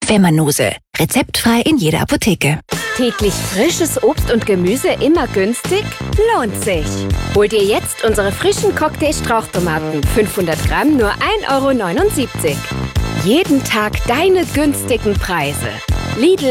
Femanuse. Rezeptfrei in jeder Apotheke. Täglich frisches Obst und Gemüse immer günstig? Lohnt sich. Hol dir jetzt unsere frischen Cocktail-Strauchtomaten. 500 Gramm nur 1,79 €. Jeden Tag deine günstigen Preise. Lidl